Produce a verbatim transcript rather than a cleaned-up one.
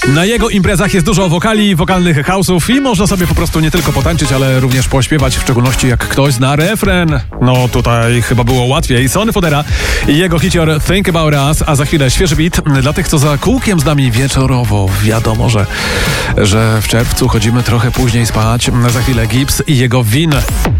Na jego imprezach jest dużo wokali, wokalnych house'ów i można sobie po prostu nie tylko potańczyć, ale również pośpiewać, w szczególności jak ktoś zna refren. No tutaj chyba było łatwiej. Sonny Fodera i jego hicior Think About Us, a za chwilę świeży beat dla tych, co za kółkiem z nami wieczorowo. Wiadomo, że, że w czerwcu chodzimy trochę później spać. Za chwilę Gibbs i jego Win.